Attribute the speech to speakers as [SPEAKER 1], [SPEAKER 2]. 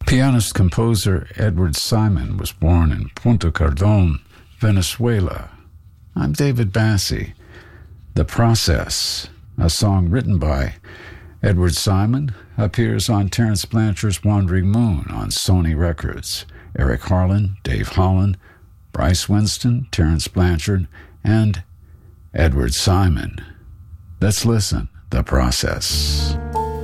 [SPEAKER 1] Pianist-composer Edward Simon was born in Punta Cardón, Venezuela. I'm David Bassi. The Process, a song written by Edward Simon, appears on Terence Blanchard's Wandering Moon on Sony Records. Eric Harlan, Dave Holland, Bryce Winston, Terence Blanchard, and Edward Simon. Let's listen. The Process.